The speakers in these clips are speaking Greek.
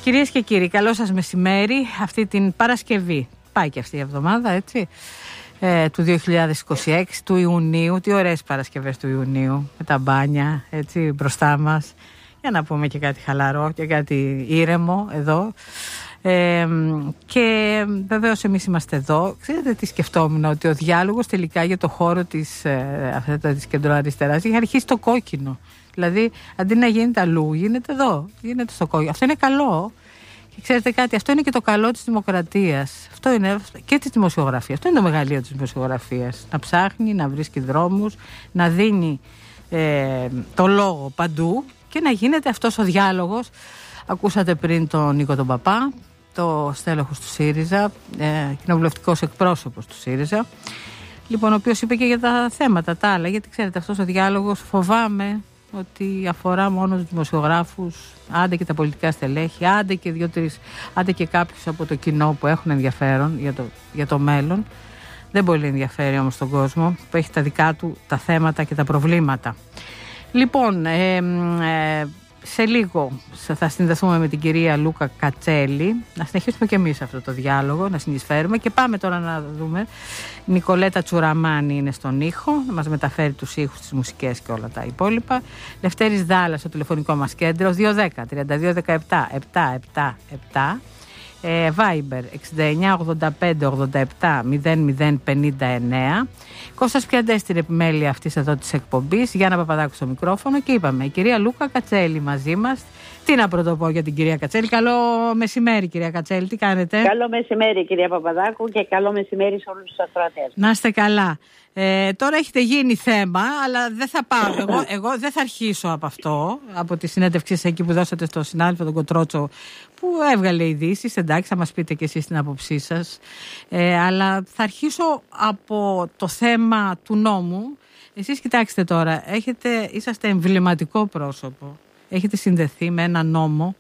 Κυρίες και κύριοι, καλό σας μεσημέρι. Αυτή την Παρασκευή, πάει και αυτή η εβδομάδα, έτσι, του 2026, του Ιουνίου. Τι ωραίες Παρασκευές του Ιουνίου, με τα μπάνια, έτσι, μπροστά μας. Για να πούμε και κάτι χαλαρό και κάτι ήρεμο εδώ. Και βεβαίως εμείς είμαστε εδώ. Ξέρετε τι σκεφτόμουν? Ότι ο διάλογος τελικά για το χώρο της κεντροαριστεράς είχε αρχίσει το κόκκινο. Δηλαδή αντί να γίνεται αλλού, γίνεται εδώ, γίνεται στο κόκκινο. Αυτό είναι καλό. Και ξέρετε κάτι, αυτό είναι και το καλό της δημοκρατίας. Αυτό είναι και της δημοσιογραφίας. Αυτό είναι το μεγαλείο της δημοσιογραφίας. Να ψάχνει, να βρίσκει δρόμους, να δίνει το λόγο παντού και να γίνεται αυτός ο διάλογος. Ακούσατε πριν τον Νίκο τον Παπά, το στέλεχος του ΣΥΡΙΖΑ, κοινοβουλευτικός εκπρόσωπος του ΣΥΡΙΖΑ, λοιπόν, ο οποίος είπε και για τα θέματα τα άλλα, γιατί ξέρετε αυτός ο διάλογος φοβάμαι ότι αφορά μόνο τους δημοσιογράφους, άντε και τα πολιτικά στελέχη, άντε και δύο-τρεις, άντε και κάποιους από το κοινό που έχουν ενδιαφέρον για το μέλλον. Δεν πολύ ενδιαφέρει όμως τον κόσμο που έχει τα δικά του τα θέματα και τα προβλήματα. Λοιπόν, σε λίγο θα συνδεθούμε με την κυρία Λούκα Κατσέλη, να συνεχίσουμε και εμείς αυτό το διάλογο, να συνεισφέρουμε, και πάμε τώρα να δούμε. Η Νικολέτα Τσουραμάνη είναι στον ήχο, να μας μεταφέρει τους ήχους, τις μουσικές και όλα τα υπόλοιπα. Λευτέρης Δάλλας στο τηλεφωνικό μας κέντρο, 210-3217-777. Viber 69-85-87-0059. Κώστας Πιαντές στην επιμέλεια αυτής εδώ της εκπομπής, Γιάννα Παπαδάκου στο μικρόφωνο, και είπαμε η κυρία Λούκα Κατσέλη μαζί μας. Τι να πρωτοπώ για την κυρία Κατσέλη? Καλό μεσημέρι, κυρία Κατσέλη, τι κάνετε? Καλό μεσημέρι, κυρία Παπαδάκου, και καλό μεσημέρι σε όλους τους ακροατές. Να είστε καλά. Τώρα έχετε γίνει θέμα, αλλά δεν θα πάω. Εγώ δεν θα αρχίσω από αυτό, από τη συνέντευξη εκεί που δώσατε στον συνάδελφο τον Κοτρότσο, που έβγαλε ειδήσεις. Εντάξει, θα μας πείτε και εσείς την άποψή σας. Αλλά θα αρχίσω από το θέμα του νόμου. Εσείς κοιτάξτε τώρα, είσαστε εμβληματικό πρόσωπο. Έχετε συνδεθεί με ένα νόμο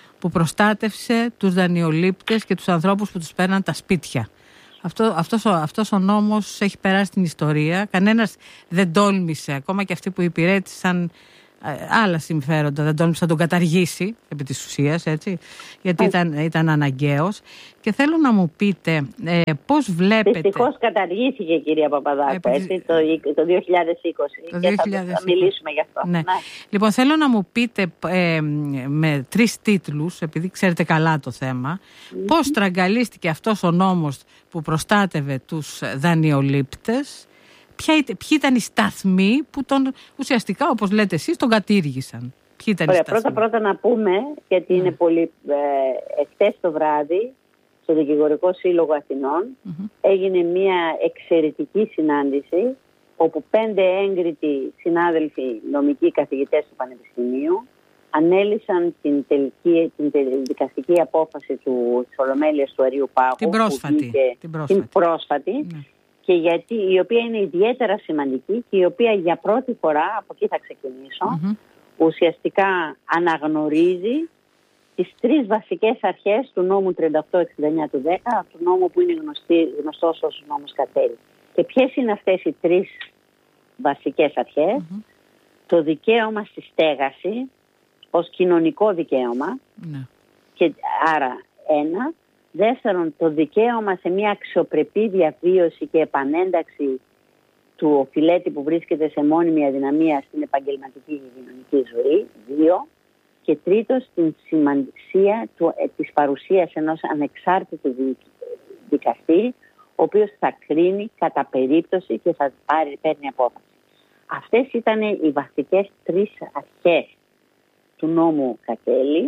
που τους δανειολήπτες και τους ανθρώπους που τους παίρναν τα σπίτια. Αυτός ο νόμος έχει περάσει στην ιστορία. Κανένας δεν τόλμησε, ακόμα και αυτοί που υπηρέτησαν άλλα συμφέροντα, δεν τόλμησε να τον καταργήσει επί της ουσίας, έτσι, γιατί ήταν αναγκαίος. Και θέλω να μου πείτε πώς βλέπετε... Δυστυχώς καταργήθηκε, κυρία Παπαδάκου, έτσι, το 2020. Και θα μιλήσουμε γι' αυτό. Ναι. Λοιπόν, θέλω να μου πείτε με 3 τίτλους, επειδή ξέρετε καλά το θέμα, πώς στραγγαλίστηκε αυτός ο νόμος που προστάτευε τους δανειολήπτες. Ποιοι ήταν οι σταθμοί που ουσιαστικά, όπως λέτε εσείς, τον κατήργησαν? Πρώτα να πούμε, γιατί είναι πολύ... εχθές το βράδυ, στο Δικηγορικό Σύλλογο Αθηνών, έγινε μια εξαιρετική συνάντηση, όπου 5 έγκριτοι συνάδελφοι νομικοί καθηγητές του Πανεπιστημίου ανέλησαν την δικαστική απόφαση της Ολομέλειας του Αριού Πάγου. Την πρόσφατη. Ναι. Και η οποία είναι ιδιαίτερα σημαντική και η οποία για πρώτη φορά, από εκεί θα ξεκινήσω, ουσιαστικά αναγνωρίζει τις 3 βασικές αρχές του νόμου 3869 του 10, του νόμου που είναι γνωστός ως νόμος Κατσέλη. Και ποιες είναι αυτές οι 3 βασικές αρχές? Το δικαίωμα στη στέγαση ως κοινωνικό δικαίωμα, και άρα 1. Δεύτερον, το δικαίωμα σε μια αξιοπρεπή διαβίωση και επανένταξη του οφειλέτη που βρίσκεται σε μόνιμη αδυναμία στην επαγγελματική και κοινωνική ζωή. 2. Και τρίτον, στην σημασία της παρουσίας ενός ανεξάρτητου δικαστή, ο οποίος θα κρίνει κατά περίπτωση και θα παίρνει απόφαση. Αυτές ήταν οι βασικές 3 αρχές του νόμου Κατσέλη,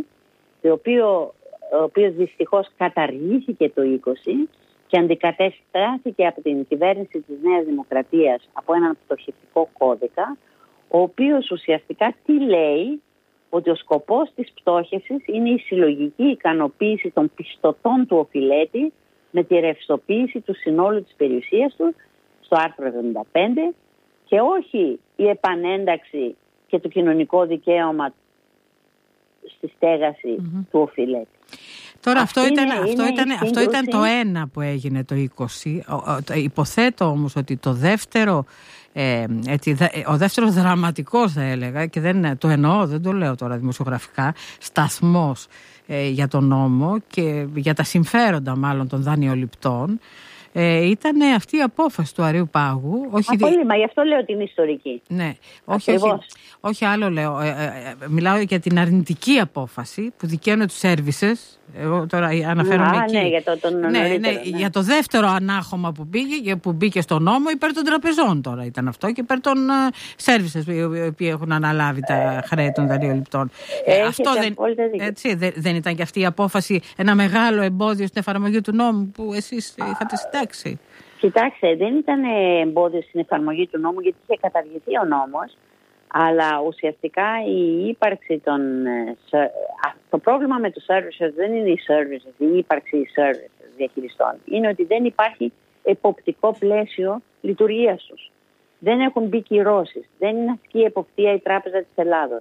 ο οποίος δυστυχώς καταργήθηκε το 20 και αντικαταστάθηκε από την κυβέρνηση της Νέας Δημοκρατίας από έναν πτωχευτικό κώδικα, ο οποίος ουσιαστικά τι λέει? Ότι ο σκοπός της πτώχευσης είναι η συλλογική ικανοποίηση των πιστωτών του οφειλέτη με τη ρευστοποίηση του συνόλου της περιουσίας του, στο άρθρο 75, και όχι η επανένταξη και το κοινωνικό δικαίωμα στη στέγαση του οφειλέτη. Τώρα αυτό ήταν το ένα που έγινε το 20. Υποθέτω όμως ότι το δεύτερο, ο δεύτερος δραματικός θα έλεγα, και δεν το εννοώ, δεν το λέω τώρα δημοσιογραφικά, σταθμός για τον νόμο και για τα συμφέροντα μάλλον των δανειοληπτών, ήταν αυτή η απόφαση του Αριουπάγου. Πολύ, μα γι' αυτό λέω την ιστορική. Ναι, όχι άλλο λέω. Μιλάω για την αρνητική απόφαση που δικαίωνε τους services. Εγώ τώρα αναφέρομαι εκεί. Για το δεύτερο ανάχωμα που μπήκε στο νόμο υπέρ των τραπεζών τώρα ήταν αυτό και υπέρ των services οι οποίοι έχουν αναλάβει τα χρέη των δανειοληπτών. Αυτό δεν ήταν και αυτή η απόφαση ένα μεγάλο εμπόδιο στην εφαρμογή του νόμου που εσείς είχατε συντάξει? Κοιτάξτε, δεν ήταν εμπόδιο στην εφαρμογή του νόμου, γιατί είχε καταργηθεί ο νόμος, αλλά ουσιαστικά η ύπαρξη το πρόβλημα με τους services δεν είναι οι services, η ύπαρξη services διαχειριστών. Είναι ότι δεν υπάρχει εποπτικό πλαίσιο λειτουργίας τους. Δεν έχουν μπει κυρώσεις, δεν ασκεί εποπτεία η Τράπεζα της Ελλάδος.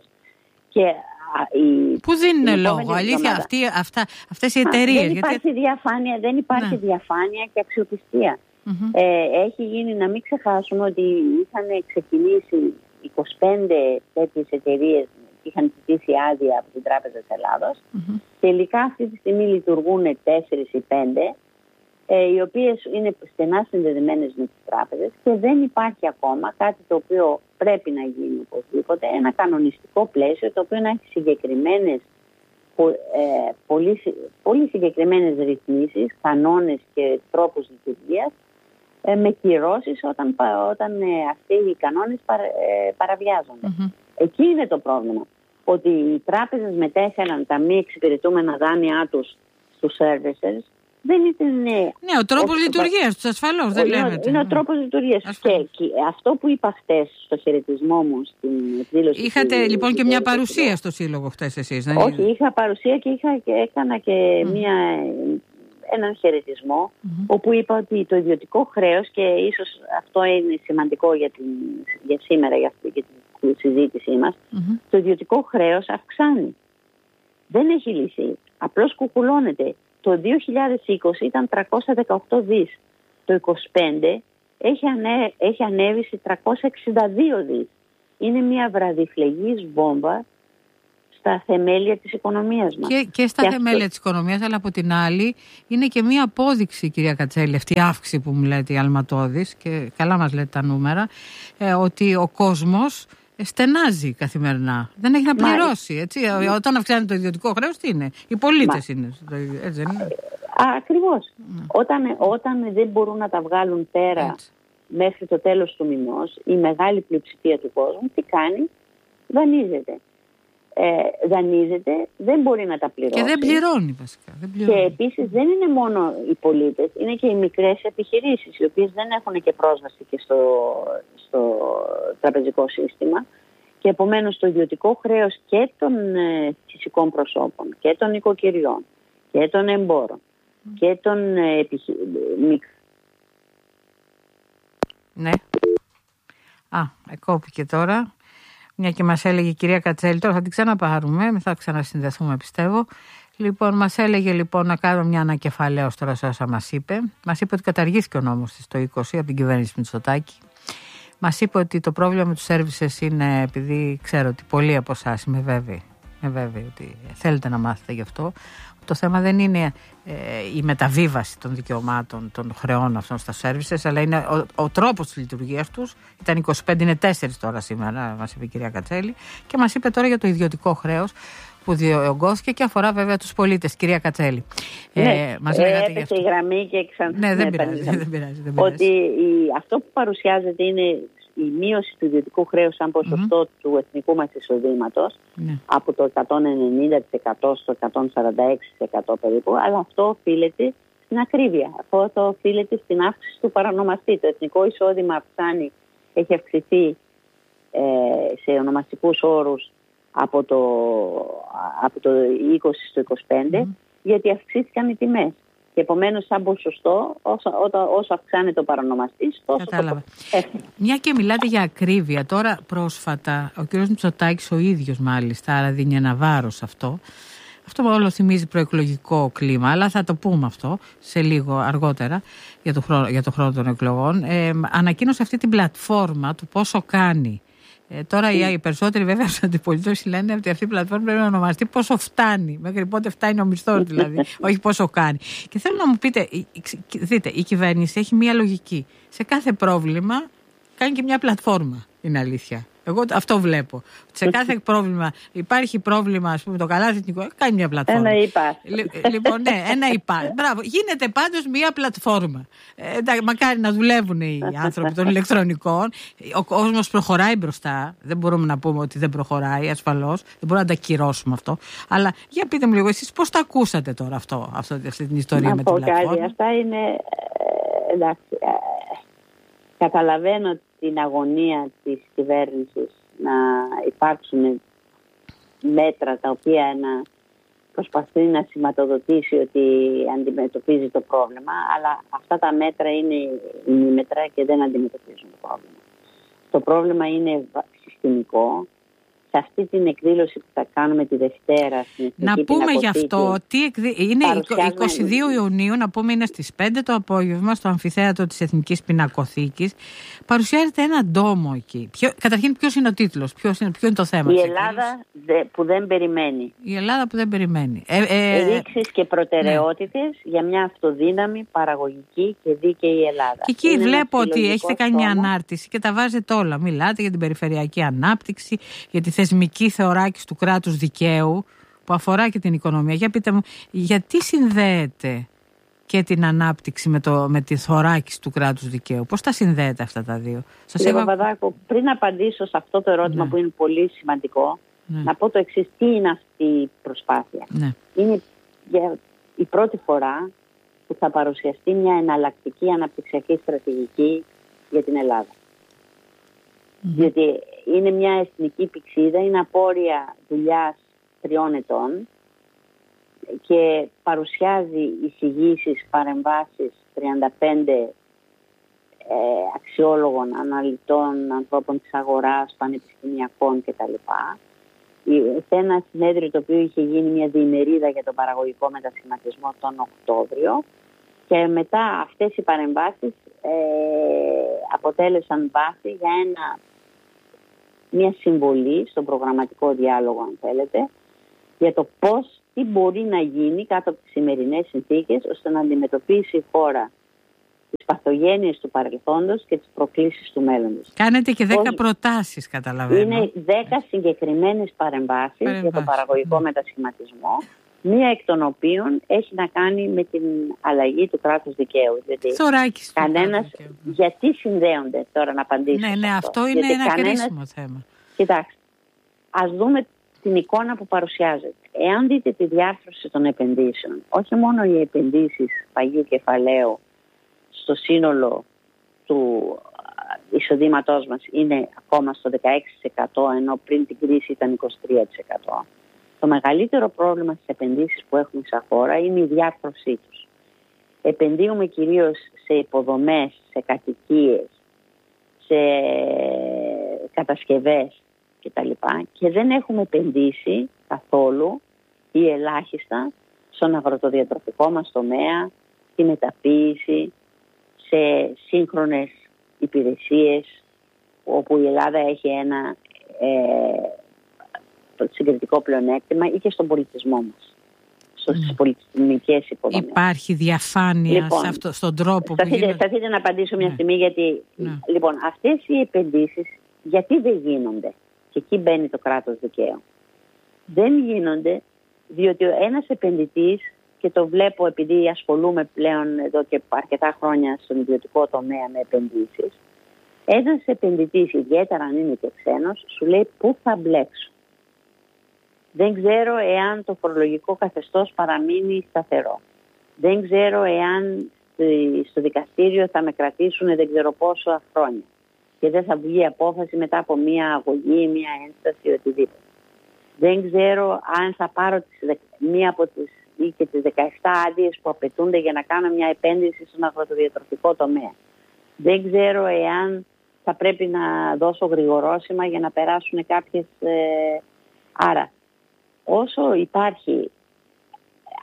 Που δίνουν λόγο, αλήθεια, αυτές οι εταιρείες. Δεν υπάρχει διαφάνεια και αξιοπιστία. Έχει γίνει, να μην ξεχάσουμε ότι είχαν ξεκινήσει 25 τέτοιες εταιρείες που είχαν ζητήσει άδεια από την Τράπεζα της Ελλάδος. Τελικά αυτή τη στιγμή λειτουργούν 4 ή 5, οι οποίες είναι στενά συνδεδεμένες με τις τράπεζες, και δεν υπάρχει ακόμα κάτι το οποίο πρέπει να γίνει οπωσδήποτε, ένα κανονιστικό πλαίσιο το οποίο να έχει συγκεκριμένες, πολύ συγκεκριμένες ρυθμίσεις, κανόνες και τρόπους λειτουργίας, με κυρώσεις όταν αυτοί οι κανόνες παραβιάζονται. Εκεί είναι το πρόβλημα. Ότι οι τράπεζες μετέφεραν τα μη εξυπηρετούμενα δάνειά τους στους services. Δεν ήταν. Ναι, ο τρόπος λειτουργίας τους, ασφαλώς. Είναι ο τρόπος λειτουργίας. Και αυτό που είπα χτες στο χαιρετισμό μου στην εκδήλωση. Είχατε λοιπόν και μια παρουσία στο Σύλλογο χτες εσείς? Όχι, είχα παρουσία και έκανα και έναν χαιρετισμό, όπου είπα ότι το ιδιωτικό χρέος, και ίσως αυτό είναι σημαντικό για σήμερα, για τη συζήτησή μας, το ιδιωτικό χρέος αυξάνει. Δεν έχει λυθεί. Απλώς κουκουλώνεται. Το 2020 ήταν 318 δις. Το 2025 έχει ανέβει σε 362 δις. Είναι μια βραδιφλεγής βόμβα στα θεμέλια της οικονομίας μας. Και στα θεμέλια της οικονομίας, αλλά από την άλλη είναι και μια απόδειξη, κυρία Κατσέλη, αυτή η αύξηση που μου λέτε, η αλματώδης, και καλά μας λέτε τα νούμερα, ότι ο κόσμος στενάζει καθημερινά. Δεν έχει να πληρώσει. Έτσι. Όταν αυξάνεται το ιδιωτικό χρέος, τι είναι? Οι πολίτες είναι. Έτσι δεν είναι? Ακριβώς. Όταν δεν μπορούν να τα βγάλουν πέρα μέχρι το τέλος του μηνός, η μεγάλη πλειοψηφία του κόσμου τι κάνει? Δανείζεται, δεν μπορεί να τα πληρώσει. Και δεν πληρώνει βασικά. Και επίσης δεν είναι μόνο οι πολίτες, είναι και οι μικρές επιχειρήσεις, οι οποίες δεν έχουν και πρόσβαση και στο τραπεζικό σύστημα, και επομένως το ιδιωτικό χρέος και των φυσικών προσώπων και των οικοκυριών και των εμπόρων και των Ναι. Εκόπηκε τώρα. Μια και μας έλεγε η κυρία Κατσέλη, τώρα θα την ξαναπάρουμε, θα ξανασυνδεθούμε πιστεύω. Λοιπόν, μας έλεγε λοιπόν να κάνουμε μια ανακεφαλαίωση τώρα σε όσα μας είπε. Μας είπε ότι καταργήθηκε ο νόμος της το 20 από την κυβέρνηση Μητσοτάκη. Μας είπε ότι το πρόβλημα με τους services είναι, επειδή ξέρω ότι πολλοί από εσάς, είμαι βέβαιη ότι θέλετε να μάθετε γι' αυτό, το θέμα δεν είναι η μεταβίβαση των δικαιωμάτων των χρεών αυτών στα services, αλλά είναι ο τρόπος της λειτουργίας τους. Ήταν 25, είναι 4 τώρα σήμερα, μας είπε η κυρία Κατσέλη, και μας είπε τώρα για το ιδιωτικό χρέος που διωγγώθηκε και αφορά βέβαια τους πολίτες. Κυρία Κατσέλη, μας λέγατε γι' αυτό. Η γραμμή και δεν πειράζει. Ότι αυτό που παρουσιάζεται είναι η μείωση του ιδιωτικού χρέους σαν ποσοστό του εθνικού μας εισοδήματος, από το 190% στο 146% περίπου, αλλά αυτό οφείλεται στην ακρίβεια. Αυτό οφείλεται στην αύξηση του παρανομαστή. Το εθνικό εισόδημα έχει αυξηθεί σε ονομαστικούς όρους από το 20 στο 25, γιατί αυξήθηκαν οι τιμές. Και επομένως, σαν ποσοστό, όσο αυξάνεται ο παρονομαστής, τόσο. Κατάλαβα. Μια και μιλάτε για ακρίβεια, τώρα πρόσφατα ο κ. Μητσοτάκης ο ίδιος μάλιστα, άρα δίνει ένα βάρος αυτό, Αυτό όλο θυμίζει προεκλογικό κλίμα, αλλά θα το πούμε αυτό σε λίγο αργότερα για το χρόνο των εκλογών. Ανακοίνωσε αυτή την πλατφόρμα του πόσο κάνει. Τώρα οι περισσότεροι βέβαια στους αντιπολίτες λένε ότι αυτή η πλατφόρμα πρέπει να ονομαστεί πόσο φτάνει, μέχρι πότε φτάνει ο μισθός δηλαδή, όχι πόσο κάνει. Και θέλω να μου πείτε, δείτε, η κυβέρνηση έχει μία λογική. Σε κάθε πρόβλημα κάνει και μια πλατφόρμα, είναι αλήθεια. Εγώ αυτό βλέπω. Σε κάθε πρόβλημα, υπάρχει πρόβλημα, ας πούμε, το καλάθι εθνικό, κάνει μια πλατφόρμα. Ένα ΙΠΑ. Λοιπόν, ναι, ένα ΙΠΑ. Μπράβο. Γίνεται πάντως μια πλατφόρμα. Μακάρι να δουλεύουν οι άνθρωποι των ηλεκτρονικών. Ο κόσμος προχωράει μπροστά. Δεν μπορούμε να πούμε ότι δεν προχωράει, ασφαλώς. Δεν μπορούμε να τα ακυρώσουμε αυτό. Αλλά για πείτε μου λίγο, εσείς πώς το ακούσατε τώρα αυτή την ιστορία με την πλατφόρμα? Αυτά είναι. Εντάξει. Καταλαβαίνω την αγωνία της κυβέρνησης να υπάρξουν μέτρα τα οποία να προσπαθεί να σηματοδοτήσει ότι αντιμετωπίζει το πρόβλημα, αλλά αυτά τα μέτρα είναι ημίμετρα και δεν αντιμετωπίζουν το πρόβλημα. Το πρόβλημα είναι συστημικό. Σε αυτή την εκδήλωση που θα κάνουμε τη Δευτέρα στην Εθνική Πινακοθήκη, να πούμε γι' αυτό, είναι 22 Ιουνίου, να πούμε είναι στις 5 το απόγευμα στο αμφιθέατρο της Εθνικής Πινακοθήκης. Παρουσιάζεται ένα ντόμο εκεί. Καταρχήν ποιος είναι ο τίτλος, ποιο είναι το θέμα? Η Ελλάδα που δεν περιμένει. Η Ελλάδα που δεν περιμένει. Ρήξεις και προτεραιότητες για μια αυτοδύναμη, παραγωγική και δίκαιη Ελλάδα. Και εκεί βλέπω ότι έχετε κάνει μια ανάρτηση και τα βάζετε όλα. Μιλάτε για την περιφερειακή ανάπτυξη, για τη θεσμική θεωράκιση του κράτους δικαίου που αφορά και την οικονομία. Για πείτε μου, γιατί συνδέεται και την ανάπτυξη με τη θωράκιση του κράτους δικαίου? Πώς τα συνδέεται αυτά τα δύο? Κύριε Παπαδάκου, πριν απαντήσω σε αυτό το ερώτημα που είναι πολύ σημαντικό, να πω το εξής. Τι είναι αυτή η προσπάθεια? Είναι η πρώτη φορά που θα παρουσιαστεί μια εναλλακτική αναπτυξιακή στρατηγική για την Ελλάδα. Διότι είναι μια εθνική πυξίδα, είναι απόρρια δουλειάς 3 ετών και παρουσιάζει εισηγήσεις, παρεμβάσεις 35 αξιόλογων, αναλυτών, ανθρώπων της αγοράς, πανεπιστημιακών κτλ. Σε ένα συνέδριο το οποίο είχε γίνει μια διημερίδα για τον παραγωγικό μετασχηματισμό τον Οκτώβριο, και μετά αυτές οι παρεμβάσεις αποτέλεσαν βάση για μια συμβολή στον προγραμματικό διάλογο, αν θέλετε, για το τι μπορεί να γίνει κάτω από τις σημερινές συνθήκες ώστε να αντιμετωπίσει η χώρα τις παθογένειες του παρελθόντος και τις προκλήσεις του μέλλοντος. Κάνετε και 10 προτάσεις, καταλαβαίνω. Είναι 10 συγκεκριμένες παρεμβάσεις για τον παραγωγικό μετασχηματισμό, μία εκ των οποίων έχει να κάνει με την αλλαγή του κράτους δικαίου. Γιατί συνδέονται, τώρα να απαντήσω? Ναι, αυτό είναι ένα κρίσιμο θέμα. Κοιτάξτε, ας δούμε την εικόνα που παρουσιάζεται. Εάν δείτε τη διάρθρωση των επενδύσεων, όχι μόνο οι επενδύσεις παγιού κεφαλαίου στο σύνολο του εισοδήματός μας είναι ακόμα στο 16%, ενώ πριν την κρίση ήταν 23%. Το μεγαλύτερο πρόβλημα στις επενδύσεις που έχουμε σαν χώρα είναι η διάρθρωσή τους. Επενδύουμε κυρίως σε υποδομές, σε κατοικίες, σε κατασκευές κτλ. Και δεν έχουμε επενδύσει καθόλου ή ελάχιστα στον αγροτοδιατροφικό μας τομέα, τη μεταποίηση, σε σύγχρονες υπηρεσίες, όπου η Ελλάδα έχει ένα συγκριτικό πλεονέκτημα, ή και στον πολιτισμό μας, στις πολιτισμικές υποδομές. Υπάρχει διαφάνεια στον τρόπο που γίνεται? Σταθείτε να απαντήσω μια στιγμή, γιατί λοιπόν, αυτές οι επενδύσεις γιατί δεν γίνονται? Και εκεί μπαίνει το κράτος δικαίου. Δεν γίνονται διότι ένας επενδυτής, και το βλέπω επειδή ασχολούμαι πλέον εδώ και αρκετά χρόνια στον ιδιωτικό τομέα με επενδύσεις, ένας επενδυτής, ιδιαίτερα αν είναι και ξένος, σου λέει πού θα μπλέξω. Δεν ξέρω εάν το φορολογικό καθεστώς παραμείνει σταθερό. Δεν ξέρω εάν στο δικαστήριο θα με κρατήσουν δεν ξέρω πόσο χρόνια και δεν θα βγει απόφαση μετά από μία αγωγή, μία ένσταση, οτιδήποτε. Δεν ξέρω αν θα πάρω μία από τις 17 άδειες που απαιτούνται για να κάνω μια επένδυση στον αγροτοδιατροφικό τομέα. Δεν ξέρω εάν θα πρέπει να δώσω γρηγορόσημα για να περάσουν κάποιες... Άρα, όσο υπάρχει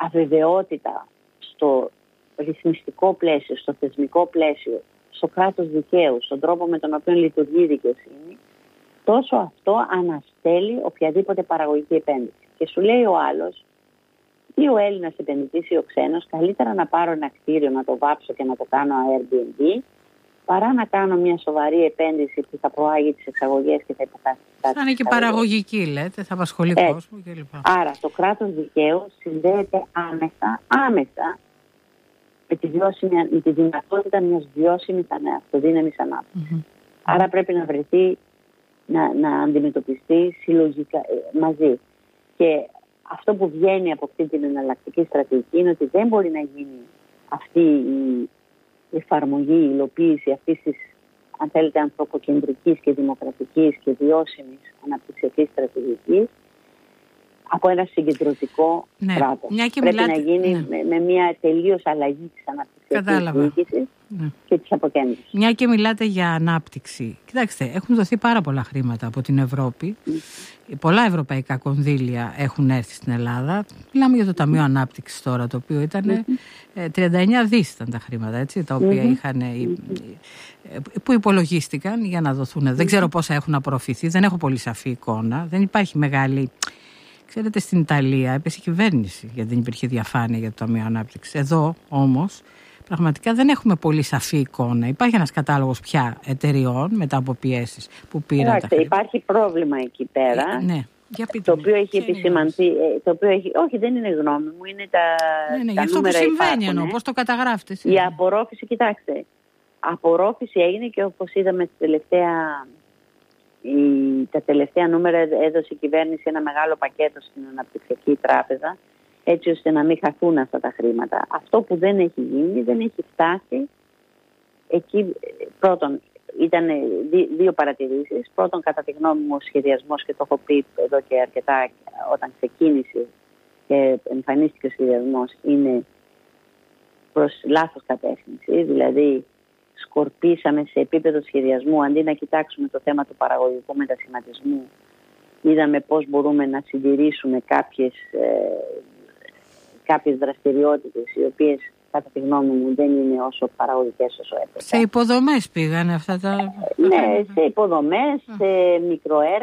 αβεβαιότητα στο ρυθμιστικό πλαίσιο, στο θεσμικό πλαίσιο, στο κράτος δικαίου, στον τρόπο με τον οποίο λειτουργεί η δικαιοσύνη, τόσο αυτό αναστέλει οποιαδήποτε παραγωγική επένδυση. Και σου λέει ο άλλος, ή ο Έλληνας επενδυτής ή ο ξένος, καλύτερα να πάρω ένα κτίριο, να το βάψω και να το κάνω Airbnb, παρά να κάνω μια σοβαρή επένδυση που θα προάγει τις εξαγωγές και θα υποκαταστήσει. Θα είναι και παραγωγική, λέτε, θα απασχολεί κόσμο κλπ. Άρα το κράτος δικαίου συνδέεται άμεσα με τη δυνατότητα μιας βιώσιμης αυτοδύναμης ανάπτυξης. Άρα πρέπει να βρεθεί, να αντιμετωπιστεί συλλογικά μαζί. Και αυτό που βγαίνει από αυτή την εναλλακτική στρατηγική είναι ότι δεν μπορεί να γίνει αυτή η εφαρμογή, η υλοποίηση αυτής της, αν θέλετε, ανθρωποκεντρικής και δημοκρατικής και βιώσιμης αναπτυξιακής στρατηγικής από ένα συγκεντρωτικό κράτος. Πρέπει να γίνει με μια τελείως αλλαγή της αναπτυξιακής διοίκησης και της αποκέντρωσης. Μια και μιλάτε για ανάπτυξη. Κοιτάξτε, έχουν δοθεί πάρα πολλά χρήματα από την Ευρώπη. Πολλά ευρωπαϊκά κονδύλια έχουν έρθει στην Ελλάδα. Μιλάμε για το Ταμείο Ανάπτυξης τώρα, το οποίο ήταν 39 δις ήταν τα χρήματα, έτσι, τα οποία που υπολογίστηκαν για να δοθούν. Δεν ξέρω πόσα έχουν απορροφηθεί, δεν έχω πολύ σαφή εικόνα. Δεν υπάρχει μεγάλη... Ξέρετε, στην Ιταλία έπεσε η κυβέρνηση γιατί δεν υπήρχε διαφάνεια για το Ταμείο Ανάπτυξης. Εδώ όμως πραγματικά δεν έχουμε πολύ σαφή εικόνα. Υπάρχει ένας κατάλογος πια εταιριών μετά από πιέσεις που πήραν τα χρήματα. Υπάρχει πρόβλημα εκεί πέρα. Ναι. Το οποίο έχει επισημανθεί. Όχι, δεν είναι γνώμη μου, είναι τα για αυτό που συμβαίνει εννοώ. Πώς το καταγράφετε? Η απορρόφηση, κοιτάξτε. Απορρόφηση έγινε και όπως είδαμε τα τελευταία νούμερα έδωσε η κυβέρνηση ένα μεγάλο πακέτο στην Αναπτυξιακή Τράπεζα έτσι ώστε να μην χαθούν αυτά τα χρήματα. Αυτό που δεν έχει γίνει, δεν έχει φτάσει εκεί. Πρώτον, ήταν δύο παρατηρήσεις. Πρώτον, κατά τη γνώμη μου, ο σχεδιασμός, και το έχω πει εδώ και αρκετά όταν ξεκίνησε και εμφανίστηκε ο σχεδιασμός, είναι προς λάθος κατεύθυνση. Δηλαδή, σκορπίσαμε σε επίπεδο σχεδιασμού, αντί να κοιτάξουμε το θέμα του παραγωγικού μετασχηματισμού, είδαμε πώς μπορούμε να συντηρήσουμε κάποιες δραστηριότητες οι οποίες κατά τη γνώμη μου δεν είναι όσο παραγωγικές όσο έπρεπε. Σε υποδομές πήγανε αυτά τα... Ναι, σε υποδομές, σε μικροέργα.